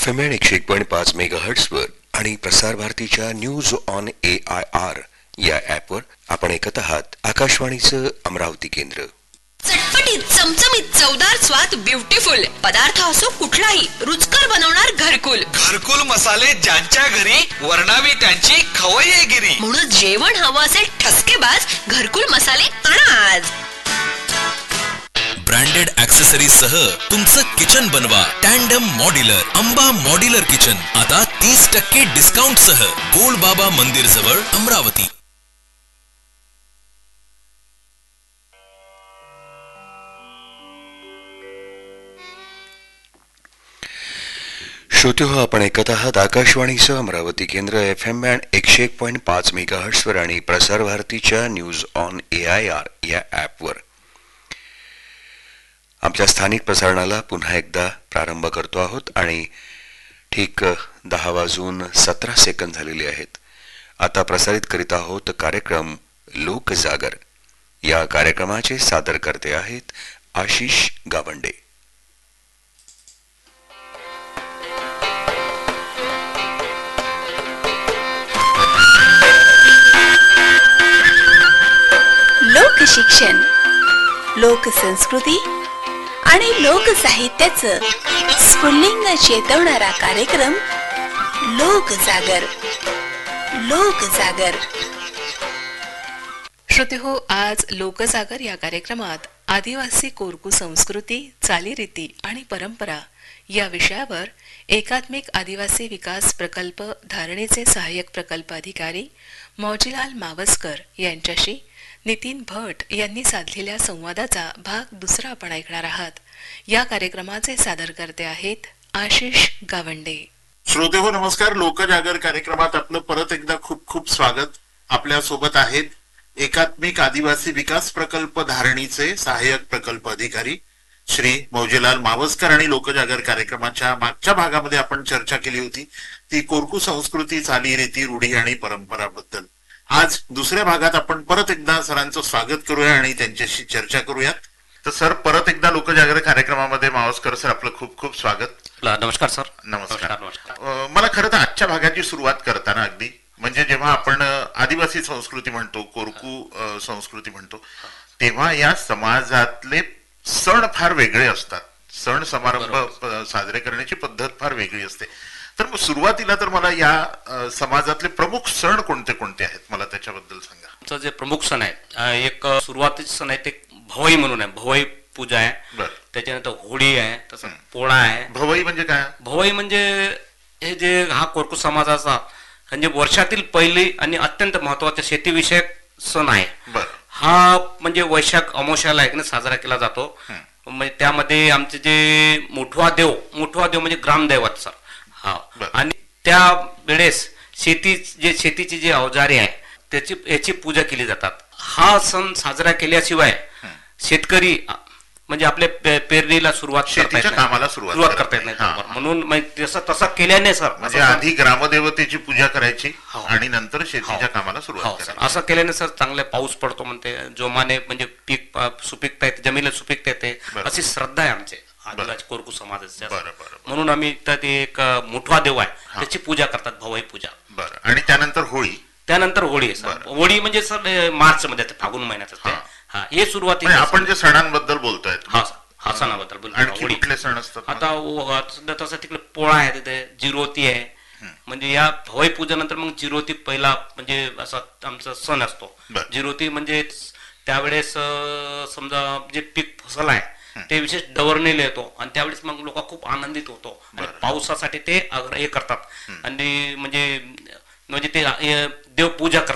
FM 101.5 मेगाहर्ट्झवर आणि प्रसार भारतीच्या न्यूज ऑन AIR या ॲपवर आपण ऐकत आहात आकाशवाणीचं अमरावती केंद्र. चटपटीत चमचमीत चवदार स्वाद ब्युटिफुल पदार्थ असो कुठलाही रुचकर बनवणार घरकुल. घरकुल मसाले ज्यांच्या घरी वर्णावी त्यांची खवय्येगिरी. म्हणून जेवण हवं असेल ठसकेबाज घरकुल मसाले आणा आज. ब्रँडेड ॲक्सेसरीज सह तुमचं किचन बनवा tandem modular. Amba modular kitchen आता 30% डिस्काउंट सह गोल बाबा मंदिर जवळ अमरावती. श्रोते हो, आपण ऐकत आहात आकाशवाणीचं अमरावती केंद्र FM 101.5 मेगाहर्ट्झवर आणि प्रसार भारतीच्या न्यूज ऑन AIR या ॲपवर. आमच्या स्थानिक प्रसारणाला पुन्हा एकदा प्रारंभ करतो आहोत आणि ठीक 10:17 झालेले आहेत. आता प्रसारित करीत आहोत कार्यक्रम लोकजागर. या कार्यक्रमाचे सादर करते आहेत आशिष गावंडे. लोकशिक्षण, लोकसंस्कृती आणि लोकसाहित्याचं स्फुल्लिंग चेतवणारा कार्यक्रम लोकजागर. लोकजागर. श्रोते हो, आज लोकजागर या कार्यक्रमात आदिवासी कोरकू संस्कृती, चालीरीती आणि परंपरा या विषयावर एकात्मिक आदिवासी विकास प्रकल्प धारणेचे सहाय्यक प्रकल्प अधिकारी मौजीलाल मावस्कर यांच्याशी नितीन भट यांनी साधलेल्या संवादाचा भाग दुसरा आपण ऐकणार आहात. या कार्यक्रमाचे सादरकर्ते आहेत आशिष गावंडे. श्रोते हो, नमस्कार. लोकजागर कार्यक्रमात आपलं परत एकदा खूप खूप स्वागत. आपल्या सोबत आहेत एकात्मिक आदिवासी विकास प्रकल्प धारणीचे सहाय्यक प्रकल्प अधिकारी श्री मौजीलाल मावस्कर. आणि लोकजागर कार्यक्रमाच्या मागच्या भागामध्ये आपण चर्चा केली होती ती कोरकू संस्कृती, चालीरीती, रूढी आणि परंपराबद्दल. आज दुसऱ्या भागात आपण परत एकदा सरांचं स्वागत करूया आणि त्यांच्याशी चर्चा करूयात. तर सर, परत एकदा लोकजागर कार्यक्रमामध्ये मावस्कर सर आपलं खूप खूप स्वागत. नमस्कार सर. नमस्कार. मला खरं तर आजच्या भागाची सुरुवात करताना अगदी म्हणजे जेव्हा आपण आदिवासी संस्कृती म्हणतो, कोरकू संस्कृती म्हणतो, तेव्हा या समाजातले सण फार वेगळे असतात. सण समारंभ साजरे करण्याची पद्धत फार वेगळी असते. तर मग सुरुवातीला तर मला या समाजातले प्रमुख सण कोणते कोणते आहेत मला त्याच्याबद्दल सांगा. आमचं जे प्रमुख सण आहे, एक सुरुवातीचे सण आहे ते भवई म्हणून आहे. भवई पूजा आहे, त्याच्यानंतर होळी आहे, तसं पोळा आहे. भवई म्हणजे काय? भवई म्हणजे हे जे हा कोरकू समाजाचा म्हणजे वर्षातील पहिली आणि अत्यंत महत्वाचा शेतीविषयक सण आहे. हा म्हणजे वैशाख अमावस्याला एक साजरा केला जातो. म्हणजे त्यामध्ये आमचे जे मुठवा देव म्हणजे ग्रामदैवत सर. हा, आणि त्या वेळेस शेतीची जे अवजारे आहे याची पूजा केली जातात. हा सण साजरा केल्याशिवाय शेतकरी म्हणजे आपल्या पेरणीला शेतीच्या कामाला सुरुवात करता येत नाही. म्हणून तसं केल्याने सर म्हणजे आधी ग्रामदेवतेची पूजा करायची आणि नंतर शेतीच्या कामाला सुरुवात करायची. असं केल्याने सर चांगले पाऊस पडतो म्हणते, जोमाने म्हणजे पीक सुपीकता येते, जमिनीला सुपीकता येते, अशी श्रद्धा आहे आमचे आदिवासी कोरकू समाजाच्या. म्हणून आम्ही ते एक मुठवा देव आहे त्याची पूजा करतात, भवई पूजा. बरं. आणि त्यानंतर होळी. होळी आहे सर. होळी म्हणजे सर मार्च मध्ये फागुन महिन्यात असते. हे सुरुवाती आपण जे सणांबद्दल बोलतोय हा सणाबद्दल बोलतो. कुठले सण असतात आता तसं तिकडे पोळा आहे, तिथे जिरोती आहे. म्हणजे या भवई पूजेनंतर मग जिरोती पहिला म्हणजे असा आमचा सण असतो. जिरोती म्हणजे त्यावेळेस समजा जे पीक फसल आहे ते विशेष डवरणीला येतो आणि त्यावेळेस मग लोक खूप आनंदित होतो. पावसासाठी ते हे करतात आणि म्हणजे ते देवपूजा करतात.